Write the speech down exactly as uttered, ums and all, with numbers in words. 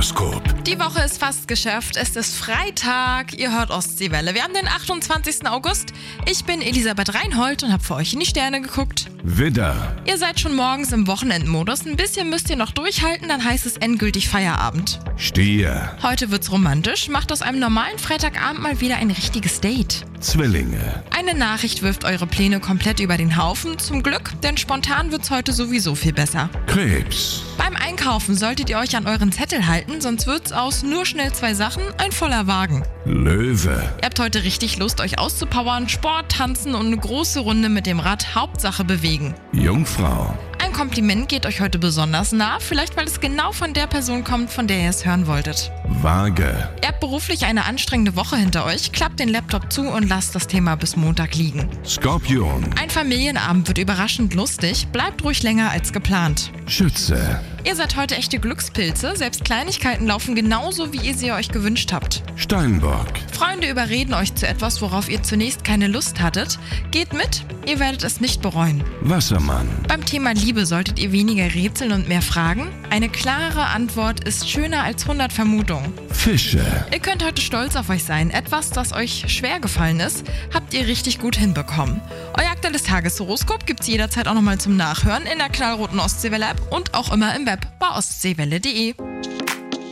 Horoskop. Die Woche ist fast geschafft. Es ist Freitag. Ihr hört Ostseewelle. Wir haben den achtundzwanzigsten August. Ich bin Elisabeth Reinhold und habe für euch in die Sterne geguckt. Widder, Ihr seid schon morgens im Wochenendmodus. Ein bisschen müsst ihr noch durchhalten, dann heißt es endgültig Feierabend. Stier, Heute wird's romantisch. Macht aus einem normalen Freitagabend mal wieder ein richtiges Date. Zwillinge, Eine Nachricht wirft eure Pläne komplett über den Haufen. Zum Glück, denn spontan wird's heute sowieso viel besser. Krebs, Beim Einkaufen solltet ihr euch an euren Zettel halten, sonst wird's aus nur schnell zwei Sachen ein voller Wagen. Löwe, Ihr habt heute richtig Lust, euch auszupowern, Sport, Tanzen und eine große Runde mit dem Rad, Hauptsache bewegen. Jungfrau, Ein Kompliment geht euch heute besonders nah, vielleicht weil es genau von der Person kommt, von der ihr es hören wolltet. Waage, Ihr habt beruflich eine anstrengende Woche hinter euch, klappt den Laptop zu und lasst das Thema bis Montag liegen. Skorpion, Ein Familienabend wird überraschend lustig, bleibt ruhig länger als geplant. Schütze, Ihr seid heute echte Glückspilze, selbst Kleinigkeiten laufen genauso, wie ihr sie euch gewünscht habt. Steinbock, Freunde überreden euch zu etwas, worauf ihr zunächst keine Lust hattet. Geht mit, ihr werdet es nicht bereuen. Wassermann, Beim Thema Liebe solltet ihr weniger rätseln und mehr fragen. Eine klare Antwort ist schöner als hundert Vermutungen. Fische, Ihr könnt heute stolz auf euch sein. Etwas, das euch schwer gefallen ist, habt ihr richtig gut hinbekommen. Euer aktuelles Tageshoroskop gibt's jederzeit auch nochmal zum Nachhören in der knallroten Ostseewelle-App und auch immer im Web bei ostseewelle punkt de.